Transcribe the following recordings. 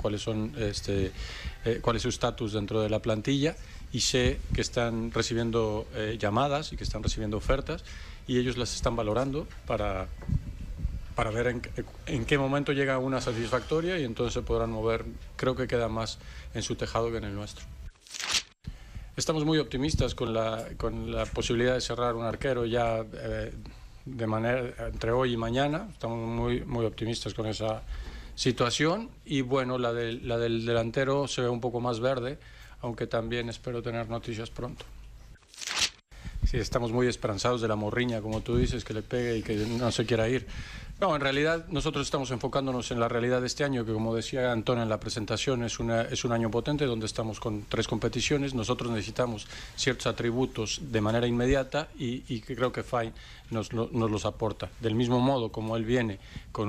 cuáles son cuál es su estatus dentro de la plantilla, y sé que están recibiendo llamadas y que están recibiendo ofertas, y ellos las están valorando para ver en qué momento llega una satisfactoria, y entonces se podrán mover. Creo que queda más en su tejado que en el nuestro. Estamos muy optimistas con la posibilidad de cerrar un arquero ya de manera entre hoy y mañana. Estamos muy optimistas con esa situación, y bueno, la del delantero se ve un poco más verde, aunque también espero tener noticias pronto. Sí, estamos muy esperanzados de la morriña, como tú dices, que le pegue y que no se quiera ir. No, en realidad nosotros estamos enfocándonos en la realidad de este año, que como decía Antonio en la presentación, es un año potente donde estamos con 3 competiciones. Nosotros necesitamos ciertos atributos de manera inmediata, y que creo que Fay nos los aporta. Del mismo modo como él viene con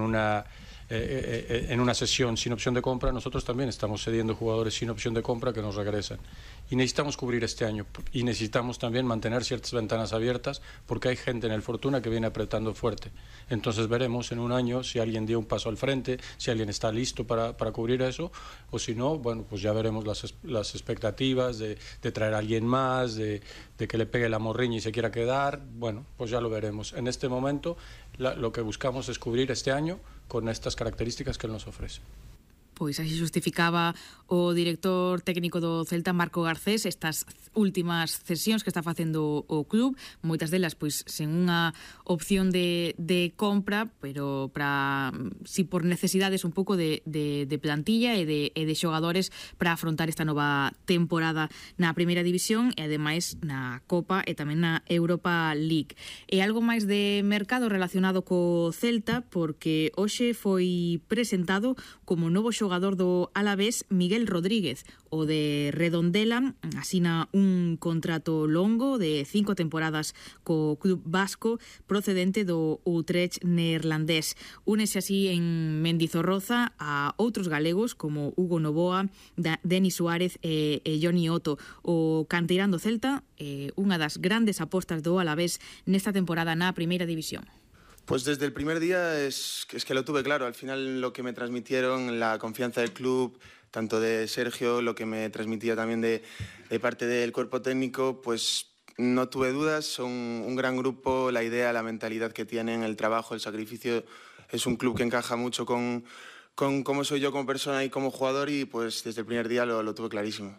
en una sesión sin opción de compra, nosotros también estamos cediendo jugadores sin opción de compra que nos regresan. Y necesitamos cubrir este año, y necesitamos también mantener ciertas ventanas abiertas, porque hay gente en el Fortuna que viene apretando fuerte. Entonces veremos en un año si alguien dio un paso al frente, si alguien está listo para cubrir eso, o si no, bueno, pues ya veremos las expectativas de traer a alguien más, de que le pegue la morriña y se quiera quedar. Bueno, pues ya lo veremos. En este momento lo que buscamos es cubrir este año con estas características que él nos ofrece. Pois así justificaba o director técnico do Celta, Marco Garcés, estas últimas cesións que está facendo o club, moitas delas pois sen unha opción de compra, pero para si por necesidades un pouco de plantilla e de xogadores para afrontar esta nova temporada na Primeira División, e ademais na Copa e tamén na Europa League. E algo máis de mercado relacionado co Celta, porque hoxe foi presentado como novo xogador do Alavés Miguel Rodríguez, o de Redondela, asina un contrato longo de 5 temporadas co club vasco procedente do Utrecht neerlandés. Únese así en Mendizorroza a outros galegos como Hugo Novoa, Denis Suárez e Johnny Otto. O canteirán do Celta, unha das grandes apostas do Alavés nesta temporada na Primeira División. Pues desde el primer día es que lo tuve claro. Al final lo que me transmitieron, la confianza del club, tanto de Sergio, lo que me transmitía también de parte del cuerpo técnico, pues no tuve dudas. Son un gran grupo, la idea, la mentalidad que tienen, el trabajo, el sacrificio. Es un club que encaja mucho con cómo soy yo como persona y como jugador, y pues desde el primer día lo tuve clarísimo.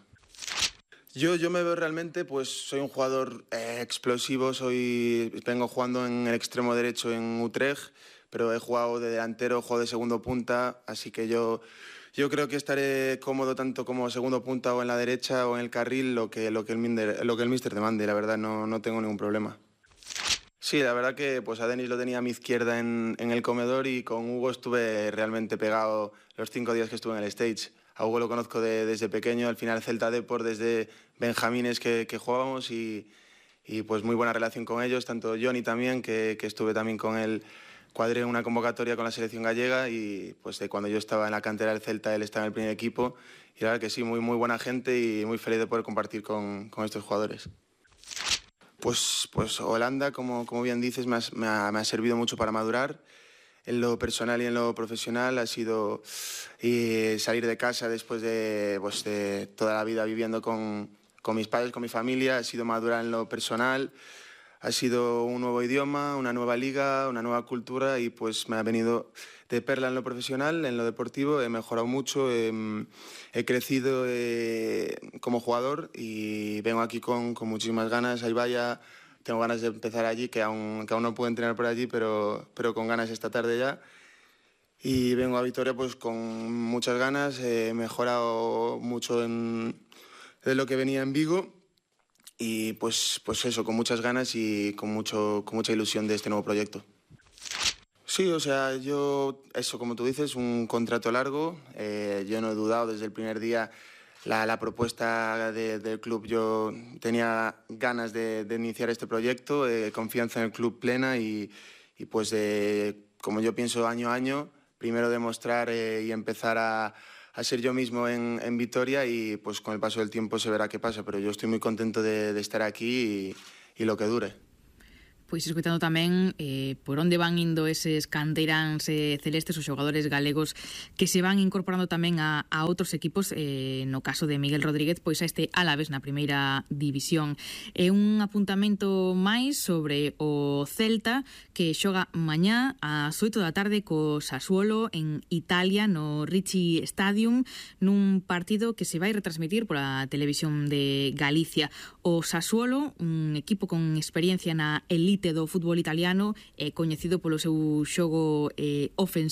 Yo me veo realmente, pues soy un jugador explosivo, vengo jugando en el extremo derecho en Utrecht, pero he jugado de delantero, juego de segundo punta, así que yo creo que estaré cómodo tanto como segundo punta o en la derecha o en el carril, lo que el míster demande, la verdad no tengo ningún problema. Sí, la verdad que pues a Denis lo tenía a mi izquierda en el comedor, y con Hugo estuve realmente pegado los 5 días que estuve en el stage. A Hugo lo conozco desde pequeño, al final Celta Depor desde benjamines que jugábamos, y pues muy buena relación con ellos, tanto Johnny también, que estuve también con él, cuadré una convocatoria con la selección gallega, y pues de cuando yo estaba en la cantera del Celta él estaba en el primer equipo, y la verdad que sí, muy buena gente y muy feliz de poder compartir con estos jugadores. Pues Holanda, como bien dices, me ha servido mucho para madurar. En lo personal y en lo profesional ha sido salir de casa después de toda la vida viviendo con mis padres, con mi familia. Ha sido madurar en lo personal, ha sido un nuevo idioma, una nueva liga, una nueva cultura, y pues me ha venido de perla en lo profesional. En lo deportivo he mejorado mucho, he crecido como jugador, y vengo aquí con muchísimas ganas. Ahí vaya. Tengo ganas de empezar allí, que aún no puedo entrenar por allí, pero con ganas esta tarde ya. Y vengo a Vitoria pues con muchas ganas, he mejorado mucho de lo que venía en Vigo, y pues eso, con muchas ganas y con mucha ilusión de este nuevo proyecto. Sí, o sea, eso como tú dices, un contrato largo, yo no he dudado desde el primer día. La propuesta del club, yo tenía ganas de iniciar este proyecto, confianza en el club plena, y pues como yo pienso año a año, primero demostrar y empezar a ser yo mismo en Vitoria, y pues con el paso del tiempo se verá qué pasa, pero yo estoy muy contento de estar aquí y lo que dure. Pois escoitando tamén por onde van indo eses canteiráns celestes, os xogadores galegos que se van incorporando tamén a outros equipos, no caso de Miguel Rodríguez, pois a este Alavés na primeira división. É un apuntamento máis sobre o Celta que xoga mañá ás 8 da tarde co Sassuolo en Italia no Ricci Stadium nun partido que se vai retransmitir pola televisión de Galicia. O Sassuolo, un equipo con experiencia na elite do fútbol italiano, é coñecido polo seu xogo ofensivo